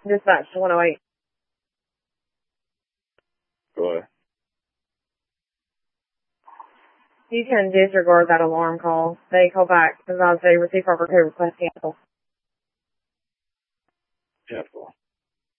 Dispatch to 108. Go ahead. You can disregard that alarm call. They call back because I say receive proper code request cancel. Cancel.